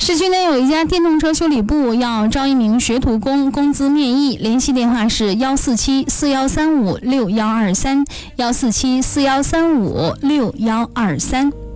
市区内有一家电动车修理部要招一名学徒工，工资面议，联系电话是14741356123，14741356123。